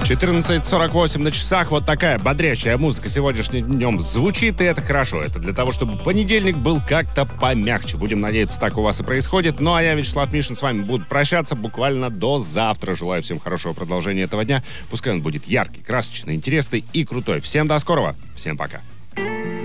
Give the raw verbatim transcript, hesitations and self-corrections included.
четырнадцать сорок восемь на часах. Вот такая бодрящая музыка сегодняшним днем звучит, и это хорошо. Это для того, чтобы понедельник был как-то помягче. Будем надеяться, так у вас и происходит. Ну, а я, Вячеслав Мишин, с вами буду прощаться буквально до завтра. Желаю всем хорошего продолжения этого дня. Пускай он будет яркий, красочный, интересный и крутой. Всем до скорого. Всем пока.